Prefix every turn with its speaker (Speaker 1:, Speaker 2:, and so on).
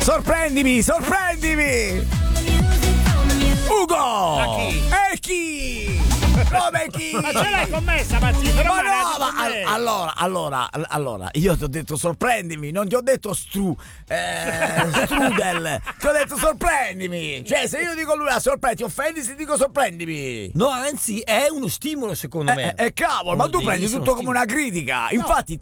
Speaker 1: Sorprendimi, sorprendimi! Ugo!
Speaker 2: Ma chi?
Speaker 1: E chi? Come chi?
Speaker 2: Ma ce l'hai con me stamattina? Però
Speaker 1: Ma
Speaker 2: me l'hai
Speaker 1: no,
Speaker 2: detto
Speaker 1: ma
Speaker 2: con me.
Speaker 1: allora, io ti ho detto sorprendimi, non ti ho detto strudel, ti ho detto sorprendimi. Cioè, se io dico lui sorprendi, ti offendi se dico sorprendimi.
Speaker 3: No, anzi, è uno stimolo secondo me.
Speaker 1: Cavolo, ma tu prendi tutto come una critica. Infatti